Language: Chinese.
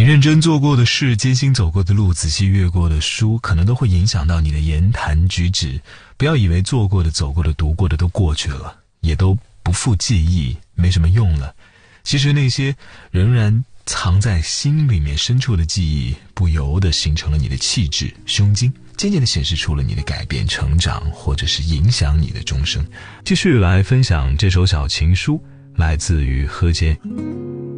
认真做过的事，艰辛走过的路，仔细阅过的书，可能都会影响到你的言谈举止。不要以为做过的、走过的、读过的都过去了，也都不复记忆，没什么用了。其实那些仍然藏在心里面深处的记忆，不由得形成了你的气质、胸襟，渐渐地显示出了你的改变、成长，或者是影响你的终生。继续来分享这首小情书，来自于柯洁。